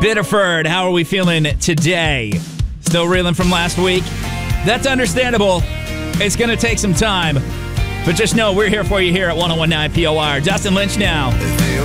Biddeford, how are we feeling today? Still reeling from last week? That's understandable. It's going to take some time. But just know we're here for you here at 101.9 POR. Dustin Lynch now.